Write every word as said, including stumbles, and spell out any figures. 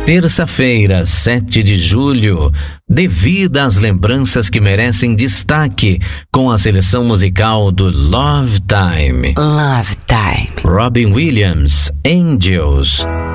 Terça-feira, sete de julho, devido às lembranças que merecem destaque com a seleção musical do Love Time. Love Time. Robin Williams, Angels.